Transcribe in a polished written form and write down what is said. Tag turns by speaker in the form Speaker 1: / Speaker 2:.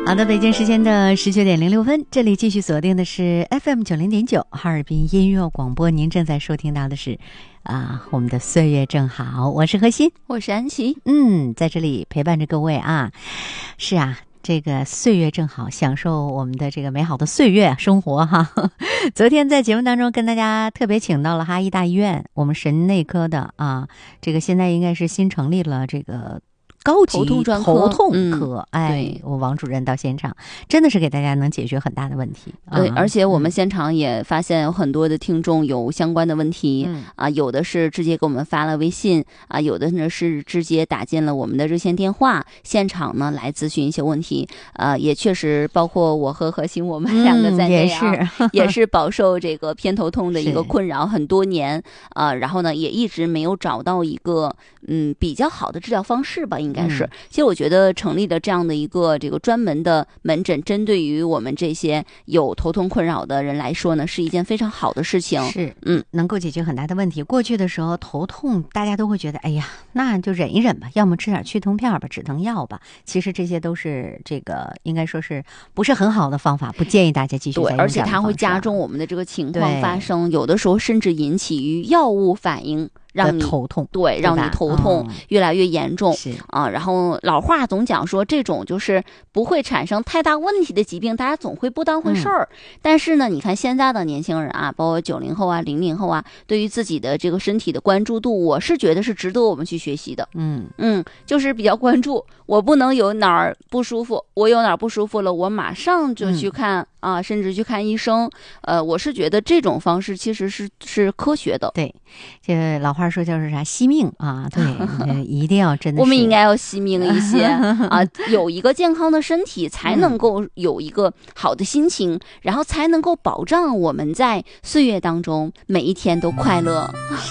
Speaker 1: 好的，北京时间的19:06，这里继续锁定的是 FM90.9哈尔滨音乐广播，您正在收听到的是我们的岁月正好，我是何欣，
Speaker 2: 我是安琪，
Speaker 1: 在这里陪伴着各位啊。是啊，这个岁月正好，享受我们的这个美好的岁月生活哈。昨天在节目当中跟大家特别请到了哈医大医院我们神内科的这个现在应该是新成立了这个高级头痛科，我王主任到现场，真的是给大家能解决很大的问题。
Speaker 2: 对，而且我们现场也发现有很多的听众有相关的问题，有的是直接给我们发了微信有的呢是直接打进了我们的热线电话，现场呢来咨询一些问题。也确实包括我和何欣我们两个在内也是饱受这个偏头痛的一个困扰很多年然后呢也一直没有找到一个比较好的治疗方式吧，应该是。其实我觉得成立的这样的一个这个专门的门诊，针对于我们这些有头痛困扰的人来说呢，是一件非常好的事情。
Speaker 1: 是，能够解决很大的问题。过去的时候头痛大家都会觉得，哎呀，那就忍一忍吧，要么吃点去痛片吧，止疼药吧。其实这些都是这个应该说是不是很好的方法，不建议大家继续再用。
Speaker 2: 对，而且它会加重我们的这个情况发生，有的时候甚至引起于药物反应。让你
Speaker 1: 头痛，
Speaker 2: 对，让你头痛越来越严重然后老话总讲说，这种就是不会产生太大问题的疾病，大家总会不当回事儿。但是呢，你看现在的年轻人包括90后00后对于自己的这个身体的关注度，我是觉得是值得我们去学习的。就是比较关注，我不能有哪儿不舒服，我有哪儿不舒服了，我马上就去看甚至去看医生。我是觉得这种方式其实是科学的。
Speaker 1: 对，这老话说叫是啥惜命对，一定要真的是
Speaker 2: 我们应该要惜命一些有一个健康的身体，才能够有一个好的心情，然后才能够保障我们在岁月当中每一天都快乐。